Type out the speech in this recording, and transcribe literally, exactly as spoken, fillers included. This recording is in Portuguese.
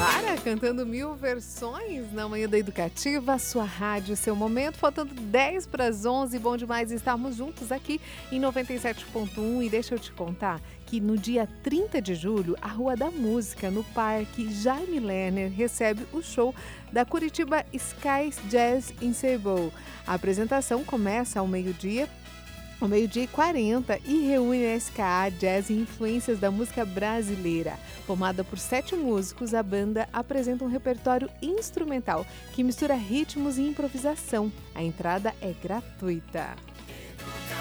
Lara cantando mil versões na Manhã da Educativa, sua rádio, seu momento, faltando dez para as onze, bom demais estarmos juntos aqui em noventa e sete ponto um. E deixa eu te contar que no dia trinta de julho, a Rua da Música, no Parque Jaime Lerner, recebe o show da Curitiba Skies Jazz Ensemble. A apresentação começa ao meio-dia, ao meio-dia e quarenta, e reúne a S K A Jazz e influências da música brasileira. Formada por sete músicos, a banda apresenta um repertório instrumental que mistura ritmos e improvisação. A entrada é gratuita.